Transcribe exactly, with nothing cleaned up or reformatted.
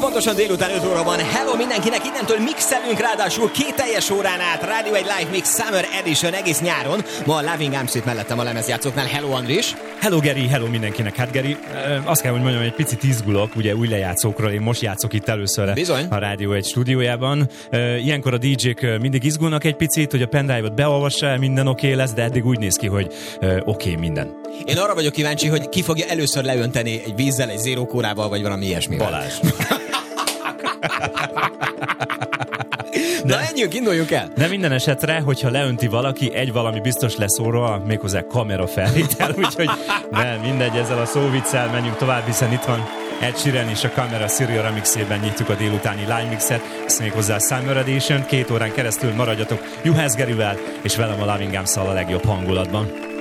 pontosan délután öt óra van. Hello mindenkinek, innentől mixelünk, ráadásul két teljes órán át. Radio egy Live Mix Summer Edition egész nyáron. Ma a Loving Arms itt mellettem a lemezjátszóknál. Hello Andris. Hello Geri, hello mindenkinek. Hát Geri, azt kell, hogy mondjam, egy picit izgulok, ugye új lejátszókról. Én most játszok itt először Bizony. A Radio egy stúdiójában. Ilyenkor a dé jék mindig izgulnak egy picit, hogy a pendrive-ot beolvassa, minden oké okay lesz, de eddig úgy néz ki, hogy oké okay, minden. Én arra vagyok kíváncsi, hogy ki fogja először leönteni egy vízzel, egy zérókórával, vagy valami ilyesmi. Balázs. De, Na menjünk, induljunk el! De minden esetre, hogyha leönti valaki, egy valami biztos lesz óra, méghozzá kamera felvétel, úgyhogy nem, mindegy, ezzel a szóviccel menjünk tovább, hiszen itt van Ed Sheeran és a Camera Serial remixében nyitjuk a délutáni live mixet, ezt méghozzá Summer Edition, két órán keresztül maradjatok Juhász Gerivel, és velem a Loving Arms-szal a legjobb hangulatban.